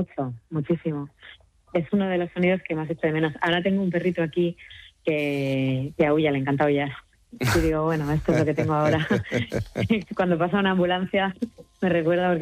mucho, muchísimo. Es uno de los sonidos que más echo de menos. Ahora tengo un perrito aquí que aúlla, le encanta aullar. Y digo, bueno, esto es lo que tengo ahora. Cuando pasa una ambulancia me recuerda porque